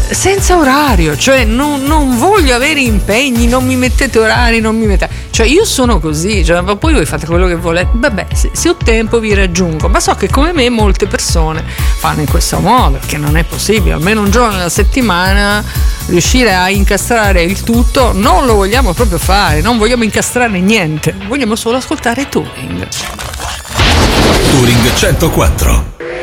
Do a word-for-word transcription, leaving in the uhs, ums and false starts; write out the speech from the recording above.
senza orario, cioè non, non voglio avere impegni, non mi mettete orari, non mi mettete, cioè io sono così, cioè, ma poi voi fate quello che volete, vabbè, se, se ho tempo vi raggiungo, ma so che come me molte persone fanno in questo modo, perché non è possibile, almeno un giorno alla settimana riuscire a incastrare il tutto, non lo vogliamo proprio fare, non vogliamo incastrare niente, vogliamo solo ascoltare Touring. Touring centoquattro.